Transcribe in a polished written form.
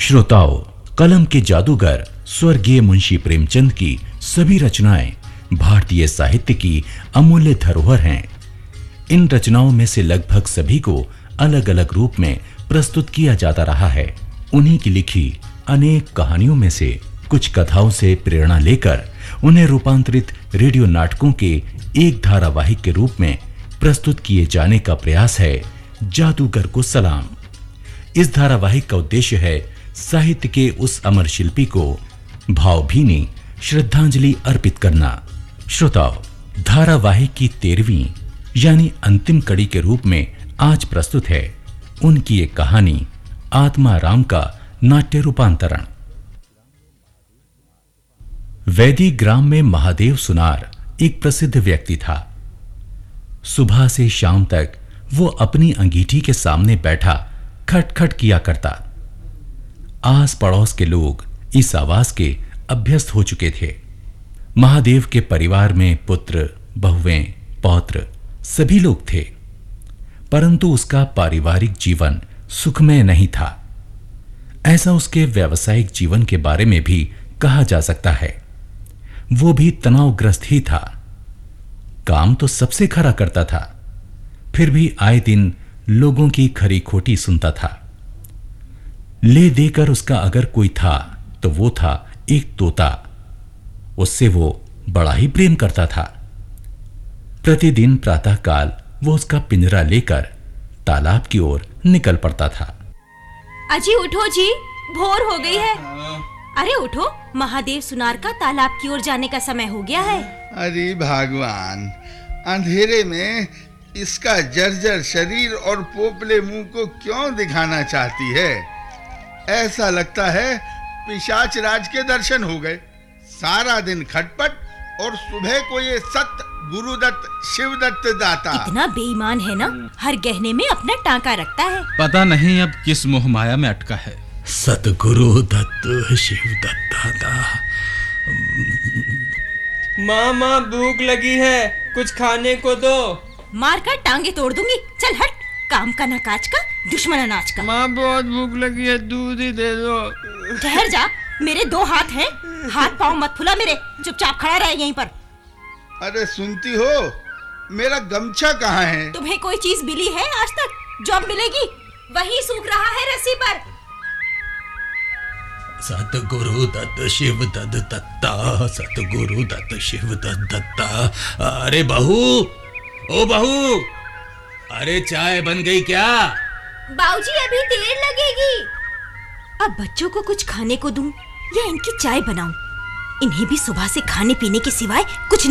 श्रोताओं, कलम के जादूगर स्वर्गीय मुंशी प्रेमचंद की सभी रचनाएं भारतीय साहित्य की अमूल्य धरोहर हैं। इन रचनाओं में से लगभग सभी को अलग-अलग रूप में प्रस्तुत किया जाता रहा है। उन्हीं की लिखी अनेक कहानियों में से कुछ कथाओं से प्रेरणा लेकर उन्हें रूपांतरित रेडियो नाटकों के एक धारावाहिक के रूप में प्रस्तुत किए जाने का प्रयास है जादूगर को सलाम। इस धारावाहिक का उद्देश्य है साहित्य के उस अमर शिल्पी को भावभीनी श्रद्धांजलि अर्पित करना। श्रोताओ, धारावाहिक की 13वीं यानी अंतिम कड़ी के रूप में आज प्रस्तुत है उनकी एक कहानी आत्मा राम का नाट्य रूपांतरण। वैदी ग्राम में महादेव सुनार एक प्रसिद्ध व्यक्ति था। सुबह से शाम तक वो अपनी अंगीठी के सामने बैठा खटखट किया करता। आस पड़ोस के लोग इस आवाज के अभ्यस्त हो चुके थे। महादेव के परिवार में पुत्र, बहुएं, पौत्र सभी लोग थे, परंतु उसका पारिवारिक जीवन सुखमय नहीं था। ऐसा उसके व्यावसायिक जीवन के बारे में भी कहा जा सकता है। वो भी तनावग्रस्त ही था। काम तो सबसे खरा करता था, फिर भी आए दिन लोगों की खरी खोटी सुनता था। ले देकर उसका अगर कोई था तो वो था एक तोता। उससे वो बड़ा ही प्रेम करता था। प्रतिदिन प्रातःकाल वो उसका पिंजरा लेकर तालाब की ओर निकल पड़ता था। अजी उठो जी, भोर हो गई है। अरे उठो, महादेव सुनार का तालाब की ओर जाने का समय हो गया है। अरे भगवान, अंधेरे में इसका जर्जर शरीर और पोपले मुंह को क्यों दिखाना चाहती है? ऐसा लगता है पिशाच राज के दर्शन हो गए। सारा दिन खटपट और सुबह को ये सत गुरुदत्त शिवदत्त दाता। इतना बेईमान है ना, हर गहने में अपना टांका रखता है। पता नहीं अब किस मोह माया में अटका है। सतगुरु दत्त शिवदत्त दाता। माँ भूख लगी है, कुछ खाने को दो। मारकर टांगे तोड़ दूंगी। चल हट, काम का ना काज का, दुश्मन अनाज का। माँ बहुत भूख लगी है, दूध ही दे दो। ठहर जा, मेरे 2 हाथ हैं, हाथ पांव मत फुला मेरे, चुपचाप खड़ा रह यहीं पर। अरे सुनती हो, मेरा गमछा कहाँ है? तुम्हें कोई चीज मिली है आज तक? जो अब मिलेगी वही सूख रहा है रस्सी पर। सतगुरु दत्त शिव दत्त दत्ता, सतगुरु दत्त शिव दत्त दत्ता। अरे बहू, ओ बहू, अरे चाय बन गई क्या? बाबूजी अभी देर लगेगी। अब बच्चों को कुछ खाने को दूं या इनकी चाय बनाऊं? इन्हें भी सुबह से खाने पीने के सिवाय कुछ